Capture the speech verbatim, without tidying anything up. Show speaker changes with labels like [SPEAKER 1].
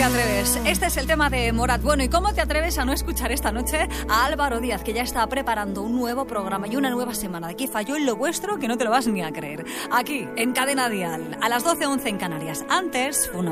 [SPEAKER 1] atreves? Este es el tema de Morat. Bueno, ¿y cómo te atreves a no escuchar esta noche a Álvaro Díaz, que ya está preparando un nuevo programa y una nueva semana? De aquí falló en lo vuestro que no te lo vas ni a creer. Aquí, en Cadena Dial, a las doce once en Canarias. Antes, una